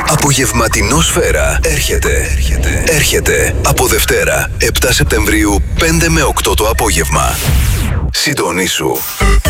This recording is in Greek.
Απογευματινό Σφαίρα έρχεται από Δευτέρα 7 Σεπτεμβρίου 5 με 8 το απόγευμα. Συντονίσου.